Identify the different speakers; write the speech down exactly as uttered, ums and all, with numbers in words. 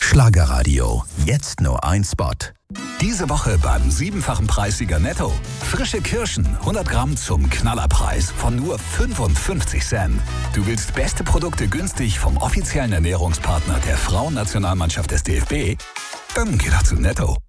Speaker 1: Schlagerradio. Jetzt nur ein Spot. Diese Woche beim siebenfachen Preissieger Netto. Frische Kirschen, hundert Gramm zum Knallerpreis von nur fünfundfünfzig Cent. Du willst beste Produkte günstig vom offiziellen Ernährungspartner der Frauennationalmannschaft des D F B? Dann geh doch zu Netto.